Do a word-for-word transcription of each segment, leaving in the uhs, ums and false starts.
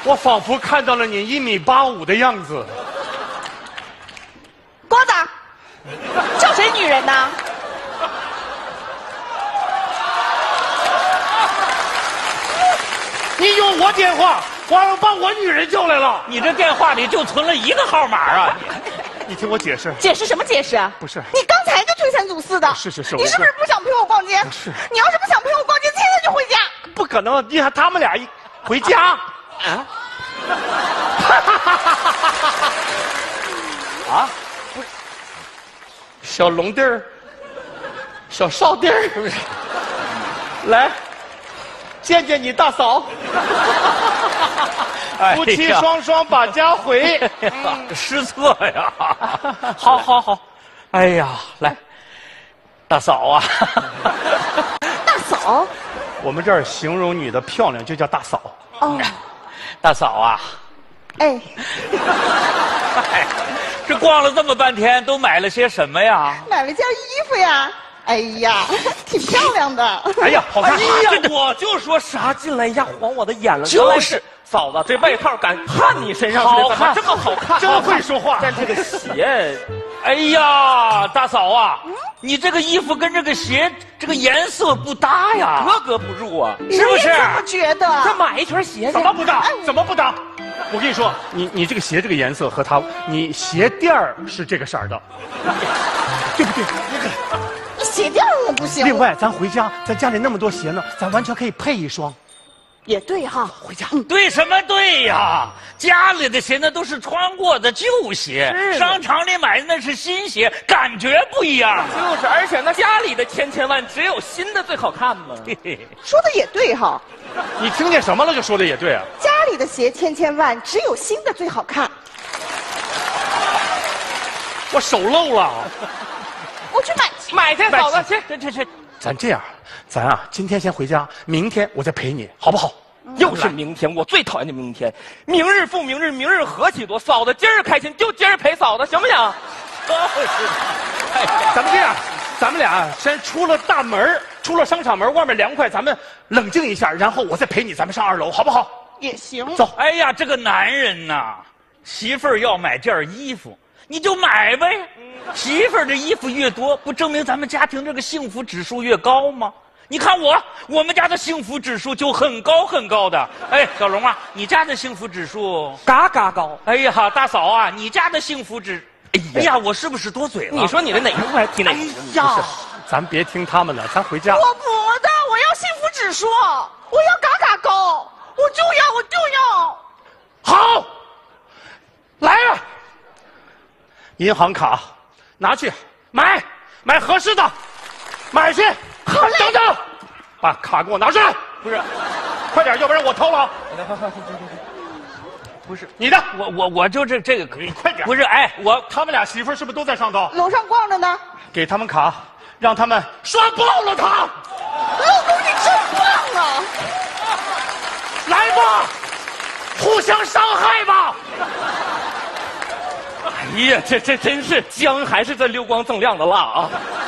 我仿佛看到了你一米八五的样子。 瓜子，叫谁女人呢？ 你用我电话，我把我女人叫来了。 你这电话里就存了一个号码啊！ 你听我解释。 解释什么解释啊？ 不是， 你刚才就推三阻四的。 是是是， 你是不是不想陪我逛街？ 不是。 你要是不想陪我逛街，现在就回家。 不可能，你看他们俩一回家啊。啊，不是，小龙弟儿，小少弟儿，是不是？来，见见你大嫂。夫妻双双把家回， 嗯、失策呀！好，好，好，哎呀，来，大嫂啊， 大嫂， 我们这儿形容女的漂亮就叫大嫂。 哦， 大嫂啊， 哎， 哎，这逛了这么半天，都买了些什么呀？ 买了件衣服呀。哎呀，挺漂亮的。 哎呀，好看！ 哎呀，我就说啥进来一下晃我的眼了。 就是嫂子，这外套敢看你身上好看， 这么好看， 真会说话。 但这个鞋， 哎呀，大嫂啊，嗯、你这个衣服跟这个鞋这个颜色不搭呀， 格格不入啊， 是不是？ 我也这么觉得。 再买一圈鞋去。 怎么不搭？怎么不搭？我跟你说，你你这个鞋这个颜色和它，你鞋垫儿是这个色儿的，对不对？ 鞋垫我不行。 另外，咱回家，咱家里那么多鞋呢，咱完全可以配一双。 也对哈， 回家。 对什么对呀？家里的鞋那都是穿过的旧鞋，商场里买的那是新鞋，感觉不一样。 就是，而且那家里的千千万只有新的最好看嘛。 说的也对哈。 你听见什么了？就说的也对啊。 家里的鞋千千万，只有新的最好看。 我手漏了。 我去买买去，嫂子去， 去去去。 咱这样，咱啊，今天先回家，明天我再陪你，好不好？ 嗯、又是明天，我最讨厌的明天。明日复明日，明日何其多。嫂子今儿开心，就今儿陪嫂子，行不行？ 哎，咱们这样，咱们俩先出了大门，出了商场门，外面凉快，咱们冷静一下，然后我再陪你，咱们上二楼，好不好？ 也行。 走。 哎呀，这个男人呐，媳妇儿要买件衣服，你就买呗。媳妇儿的衣服越多，不证明咱们家庭这个幸福指数越高吗？你看我，我们家的幸福指数就很高很高的。哎，小龙啊，你家的幸福指数嘎嘎高。 哎呀，大嫂啊，你家的幸福指，哎呀，我是不是多嘴了？ 你说你的哪个不还提哪个？ 哎呀， 咱别听他们的，咱回家。 我不的，我要幸福指数，我要嘎嘎高，我就要，我就要。 好，来啊！银行卡。拿去买，买合适的，买去。 好嘞。 等等，把卡给我拿出来。不是，快点，要不然我偷了。 不是你的， 我我我就这这个可以， 快点。 不是，哎，我他们俩媳妇是不是都在上头？ 楼上逛着呢。 给他们卡，让他们刷爆了他。 老公，你真棒啊！ 来吧，互相伤害吧。 哎呀，这这真是姜还是这溜光锃亮的辣啊！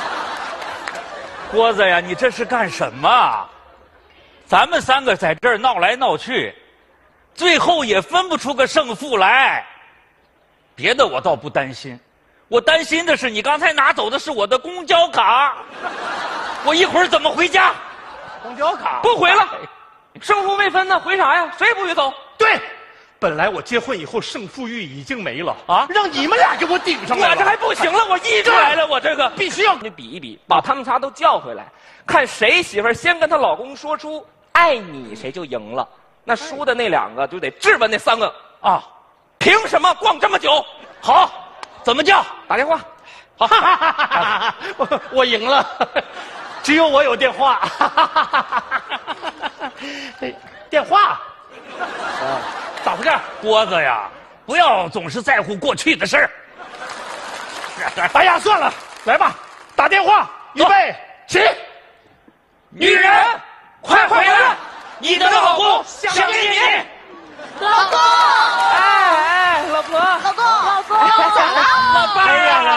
郭子呀，你这是干什么？咱们三个在这儿闹来闹去，最后也分不出个胜负来。别的我倒不担心，我担心的是你刚才拿走的是我的公交卡，我一会儿怎么回家？ 公交卡不回了，胜负未分呢，回啥呀？谁也不许走。 对。本来我结婚以后胜负欲已经没了啊，让你们俩给我顶上来了。 我这还不行了，我一直来了，我这个必须要你比一比，把他们仨都叫回来，看谁媳妇儿先跟她老公说出爱你，谁就赢了。那输的那两个就得质问那三个啊，凭什么逛这么久？ 好，怎么叫？ 打电话。 好，我我赢了，只有我有电话。电话。 咋回事？郭子呀，不要总是在乎过去的事儿。 哎呀，算了，来吧，打电话，预备起。 女人，快回来！你的老公想念你。 老公， 哎哎，老婆， 老公，老公， 老伴儿呀，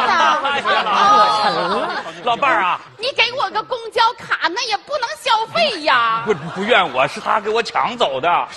老老伴儿啊， 你给我个公交卡，那也不能消费呀！ 不不怨我，是他给我抢走的。